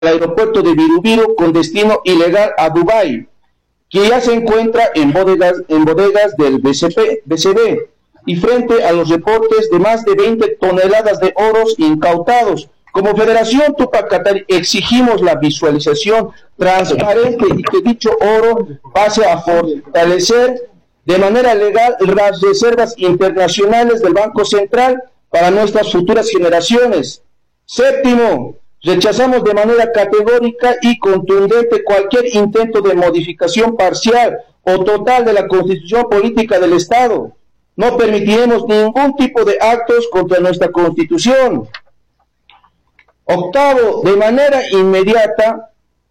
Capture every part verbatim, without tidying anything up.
aeropuerto de Virubiru con destino ilegal a Dubái, que ya se encuentra en bodegas, en bodegas del B C P, B C B, y frente a los reportes de más de veinte toneladas de oros incautados. Como Federación Túpac Katari exigimos la visualización transparente y que dicho oro pase a fortalecer de manera legal las reservas internacionales del Banco Central para nuestras futuras generaciones. Séptimo, rechazamos de manera categórica y contundente cualquier intento de modificación parcial o total de la Constitución Política del Estado. No permitiremos ningún tipo de actos contra nuestra Constitución. Octavo, de manera inmediata,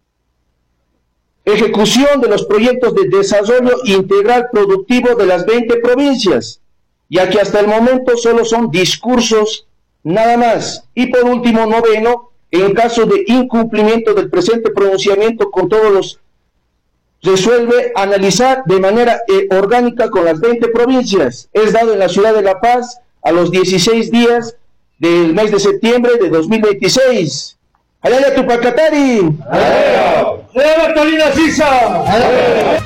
ejecución de los proyectos de desarrollo integral productivo de las veinte provincias, ya que hasta el momento solo son discursos nada más. Y por último, noveno, en caso de incumplimiento del presente pronunciamiento con todos los, resuelve analizar de manera eh, orgánica con las veinte provincias. Es dado en la ciudad de La Paz a los dieciséis días del mes de septiembre de dos mil veintiséis. ¡Alaya Túpac Katari! ¡Alaya! ¡Alaya Tolina Sisa! ¡Alaya!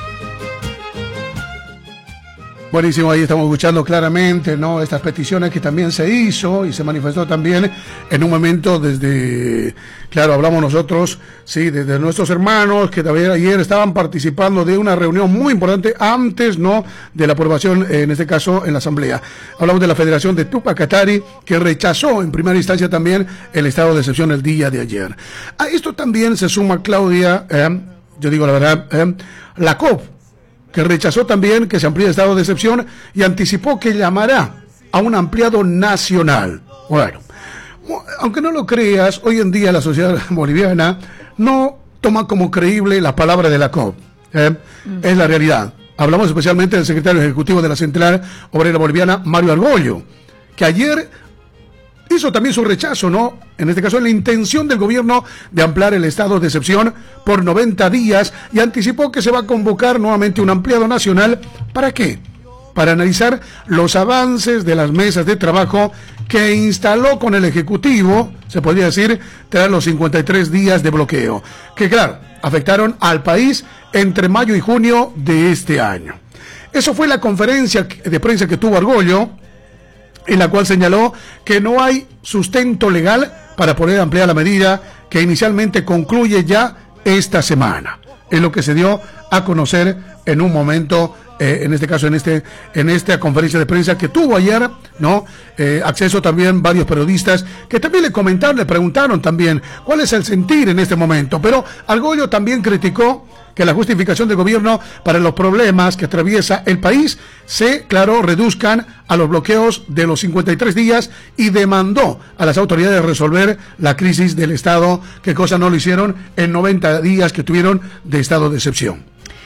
Buenísimo, ahí estamos escuchando claramente, ¿no?, estas peticiones que también se hizo y se manifestó también en un momento desde, claro, hablamos nosotros, sí, desde nuestros hermanos que también ayer estaban participando de una reunión muy importante antes, ¿no?, de la aprobación, en este caso, en la Asamblea. Hablamos de la Federación de Túpac Katari, que rechazó en primera instancia también el estado de excepción el día de ayer. A esto también se suma, Claudia, eh, yo digo la verdad, eh, la C O P, que rechazó también que se amplíe el estado de excepción y anticipó que llamará a un ampliado nacional. Bueno, aunque no lo creas, hoy en día la sociedad boliviana no toma como creíble la palabra de la C O P. ¿eh? Mm. Es la realidad. Hablamos especialmente del secretario ejecutivo de la Central Obrera Boliviana, Mario Argollo, que ayer hizo también su rechazo, ¿no? En este caso, en la intención del gobierno de ampliar el estado de excepción por noventa días y anticipó que se va a convocar nuevamente un ampliado nacional. ¿Para qué? Para analizar los avances de las mesas de trabajo que instaló con el Ejecutivo, se podría decir, tras los cincuenta y tres días de bloqueo, que claro, afectaron al país entre mayo y junio de este año. Eso fue la conferencia de prensa que tuvo Argollo, en la cual señaló que no hay sustento legal para poder ampliar la medida que inicialmente concluye ya esta semana. Es lo que se dio a conocer en un momento, eh, en este caso, en este en esta conferencia de prensa que tuvo ayer, ¿no? Eh, acceso también varios periodistas que también le comentaron, le preguntaron también cuál es el sentir en este momento. Pero Argollo también criticó que la justificación del gobierno para los problemas que atraviesa el país se, claro, reduzcan a los bloqueos de los cincuenta y tres días y demandó a las autoridades resolver la crisis del Estado, que cosa no lo hicieron en noventa días que tuvieron de estado de excepción.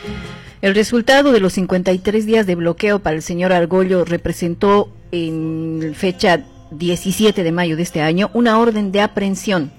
El resultado de los cincuenta y tres días de bloqueo para el señor Argollo representó en fecha diecisiete de mayo de este año una orden de aprehensión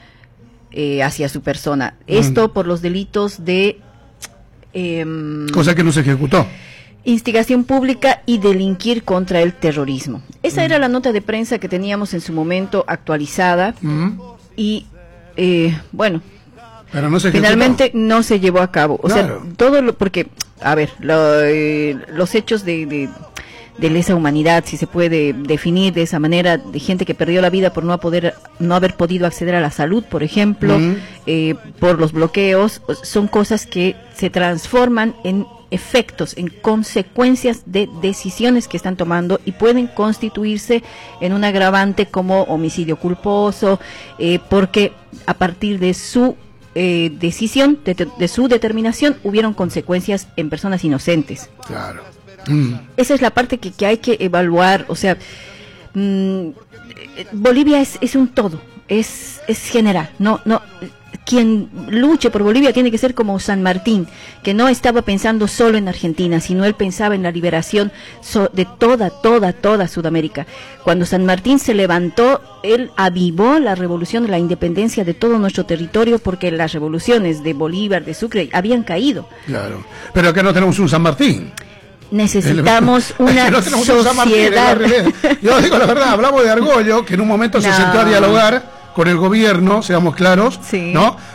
Eh, hacia su persona. Esto mm. por los delitos de eh, cosa que no se ejecutó, instigación pública y delinquir contra el terrorismo. Esa mm. era la nota de prensa que teníamos en su momento actualizada mm. y eh, bueno, pero no se finalmente no se llevó a cabo. O claro. sea, todo lo, porque, a ver, lo, eh, los hechos de, de de lesa humanidad, si se puede definir de esa manera, de gente que perdió la vida por no poder, no haber podido acceder a la salud, por ejemplo, mm. eh, por los bloqueos, son cosas que se transforman en efectos, en consecuencias de decisiones que están tomando y pueden constituirse en un agravante como homicidio culposo, eh, porque a partir de su eh, decisión, de, de su determinación, hubieron consecuencias en personas inocentes. Claro. Mm. Esa es la parte que, que hay que evaluar. O sea, mmm, Bolivia es, es un todo, es, es general. No, no, quien luche por Bolivia tiene que ser como San Martín, que no estaba pensando solo en Argentina, sino él pensaba en la liberación so, de toda, toda, toda Sudamérica. Cuando San Martín se levantó, él avivó la revolución de la independencia de todo nuestro territorio, porque las revoluciones de Bolívar, de Sucre, habían caído. Claro, pero acá no tenemos un San Martín. Necesitamos el, una no sociedad. Martín, yo digo la verdad, hablamos de Argollo, que en un momento no. se sentó a dialogar con el gobierno, seamos claros, sí. ¿no?